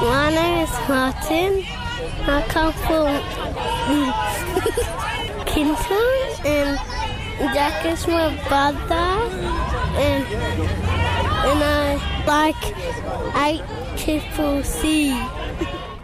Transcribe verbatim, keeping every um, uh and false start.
My name is Martin. I come from Kinton, and Jack is my brother, and and I like eight triple C.